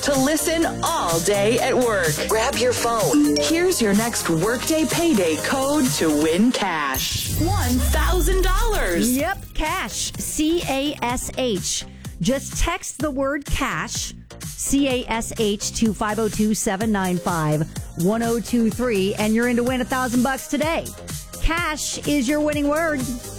to listen all day at work. Grab your phone. Here's your next Workday Payday code to win cash. $1,000. Yep, cash. C-A-S-H. Just text the word cash, C-A-S-H, to 502-795-1023, and you're in to win $1,000 today. Cash is your winning word.